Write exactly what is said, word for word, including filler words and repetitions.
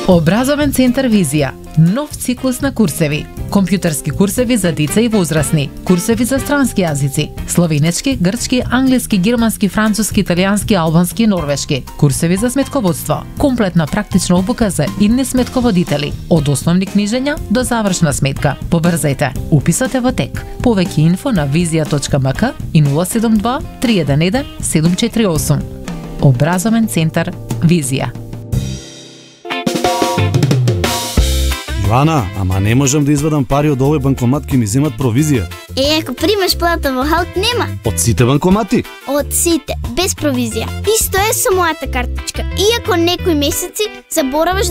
Образовен центар Визија. Нов циклус на курсеви. Компјутерски курсеви за деца и возрастни, курсеви за странски јазици, словенечки, грчки, англиски, германски, француски, италијански, албански, норвешки, курсеви за сметководство, комплетна практична обука за идни сметководители, од основни книжења до завршна сметка. Побрзајте, уписот е во тек. Повеќе инфо на визија точка ем ка и нула седум два три еден еден седум четири осум. Образовен центар Визија. Ивана, ама не можам да извадам пари од овој банкомат, ки ми земат провизија. Е, ако примаш плата во Халк, нема. Од сите банкомати? Од сите, без провизија. Исто е со мојата картичка. Иако некои месеци забораваш